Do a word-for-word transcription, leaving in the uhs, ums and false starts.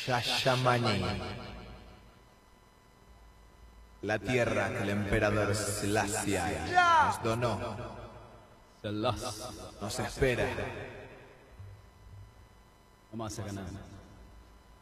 Shashamani, la tierra que el emperador Selassie nos donó, nos espera. Vamos a ganar.